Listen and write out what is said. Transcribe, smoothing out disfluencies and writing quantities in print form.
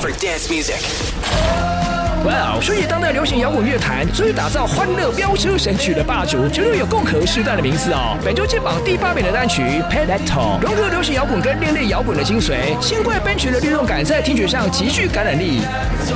for dance music. 哇哦！说起当代流行摇滚乐坛最会打造欢乐飙车神曲的霸主，绝对有共和世代的名字哦。本周接榜第8名的单曲《Pedal》，融合流行摇滚跟另类摇滚的精髓，轻快奔驰的律动感在听觉上极具感染力。